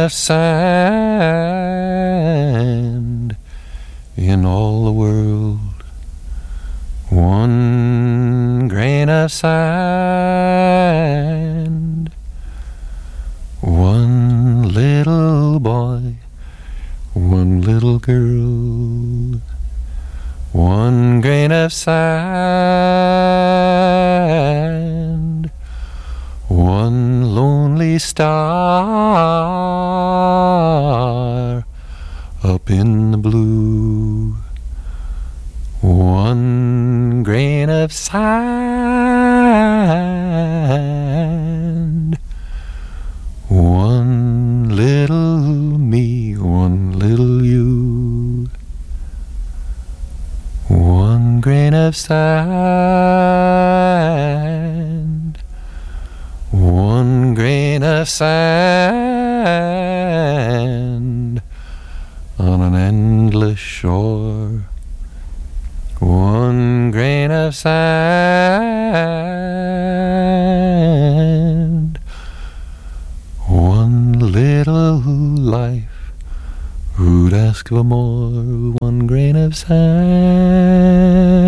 of sand in all the world. One grain of sand. One little boy, one little girl. One grain of sand. One lonely star up in the blue. One grain of sand. One little me, one little you. One grain of sand. One grain of sand on an endless shore. One grain of sand. One little life. Who'd ask for more? One grain of sand.